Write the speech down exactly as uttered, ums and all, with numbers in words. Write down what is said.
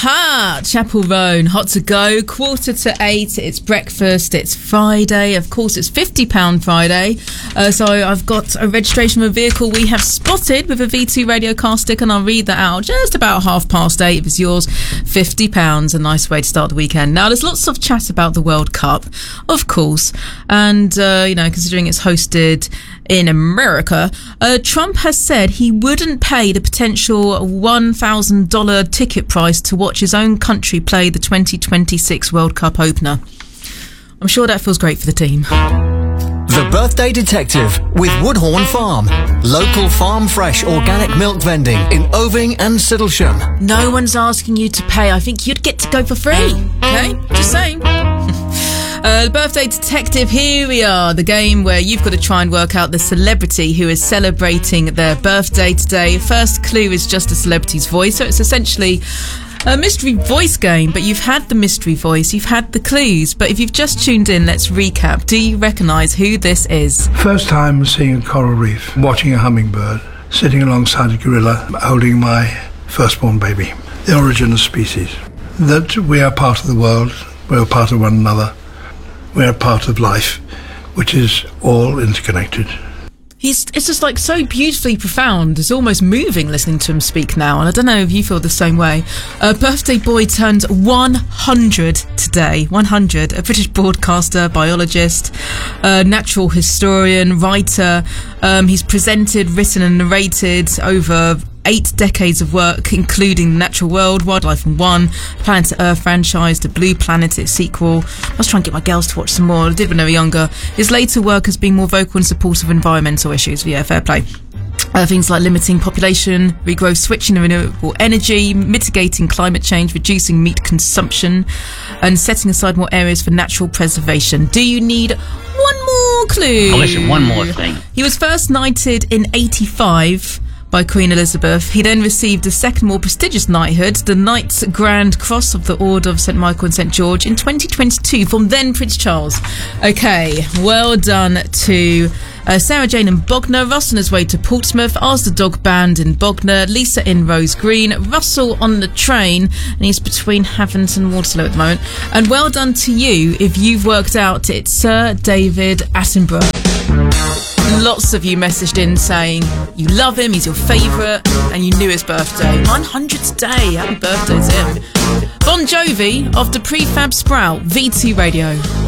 Aha! Chapel Roan, hot to go, quarter to eight, it's breakfast, it's Friday, of course it's fifty pounds Friday, uh, so I've got a registration of a vehicle we have spotted with a V two radio car stick, and I'll read that out just about half past eight. If it's yours, fifty pounds, a nice way to start the weekend. Now, there's lots of chat about the World Cup, of course, and, uh, you know, considering it's hosted in America, uh, Trump has said he wouldn't pay the potential one thousand dollars ticket price to watch his own country play the twenty twenty-six World Cup opener. I'm sure that feels great for the team. The Birthday Detective with Woodhorn Farm. Local farm fresh organic milk vending in Oving and Siddlesham. No one's asking you to pay. I think you'd get to go for free. Okay? Just saying. Uh, the Birthday Detective, here we are, the game where you've got to try and work out the celebrity who is celebrating their birthday today. First clue is just a celebrity's voice, so it's essentially a mystery voice game, but you've had the mystery voice, you've had the clues, but if you've just tuned in, let's recap. Do you recognise who this is? First time seeing a coral reef, watching a hummingbird, sitting alongside a gorilla, holding my firstborn baby. The origin of species. That we are part of the world, we are part of one another. We're a part of life, which is all interconnected. He's, it's just like so beautifully profound. It's almost moving listening to him speak now. And I don't know if you feel the same way. Uh, birthday boy turns one hundred today. one hundred. A British broadcaster, biologist, uh, natural historian, writer. Um, he's presented, written and narrated over eight decades of work, including The Natural World, Wildlife in One, Planet Earth franchise, The Blue Planet, its sequel. I was trying to get my girls to watch some more. I did when they were younger. His later work has been more vocal in support of environmental issues. Yeah, fair play. Uh, things like limiting population, regrowth, switching to renewable energy, mitigating climate change, reducing meat consumption, and setting aside more areas for natural preservation. Do you need one more clue? Oh, listen, one more thing. He was first knighted in eighty-five by Queen Elizabeth. He then received a second more prestigious knighthood, the Knight's Grand Cross of the Order of Saint Michael and Saint George, in twenty twenty-two from then Prince Charles. Okay, well done to uh, Sarah Jane in Bognor, Russ on his way to Portsmouth, Ars the Dog Band in Bognor, Lisa in Rose Green, Russell on the train, and he's between Havant and Waterloo at the moment. And well done to you if you've worked out it's Sir David Attenborough. Lots of you messaged in saying you love him, he's your favourite, and you knew his birthday. one hundred today. Happy birthday to him. Bon Jovi of the Prefab Sprout, V two Radio.